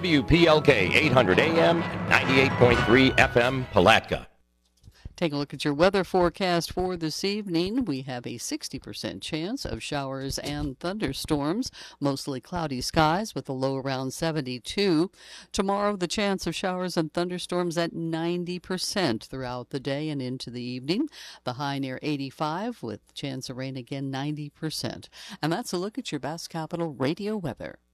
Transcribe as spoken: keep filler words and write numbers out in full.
W P L K eight hundred A M and ninety-eight point three F M Palatka. Take a look at your weather forecast for this evening. We have a sixty percent chance of showers and thunderstorms, mostly cloudy skies with a low around seventy-two. Tomorrow, the chance of showers and thunderstorms at ninety percent throughout the day and into the evening. The high near eighty-five with chance of rain again ninety percent. And that's a look at your Bass Capital radio weather.